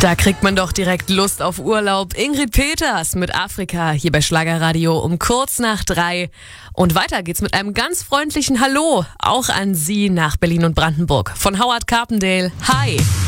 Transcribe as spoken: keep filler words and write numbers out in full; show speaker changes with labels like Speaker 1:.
Speaker 1: Da kriegt man doch direkt Lust auf Urlaub. Ingrid Peters mit Afrika hier bei Schlagerradio um kurz nach drei. Und weiter geht's mit einem ganz freundlichen Hallo, auch an Sie nach Berlin und Brandenburg. Von Howard Carpendale. Hi!